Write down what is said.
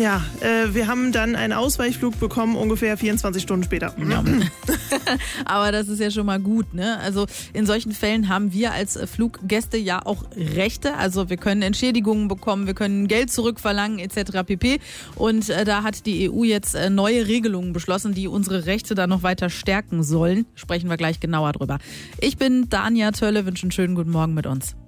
Ja, wir haben dann einen Ausweichflug bekommen, ungefähr 24 Stunden später. Ja. Aber das ist ja schon mal gut, ne? Also in solchen Fällen haben wir als Fluggäste ja auch Rechte. Also wir können Entschädigungen bekommen, wir können Geld zurückverlangen etc. pp. Und da hat die EU jetzt neue Regelungen beschlossen, die unsere Rechte da noch weiter stärken sollen. Sprechen wir gleich genauer drüber. Ich bin Dania Tölle, wünsche einen schönen guten Morgen mit uns.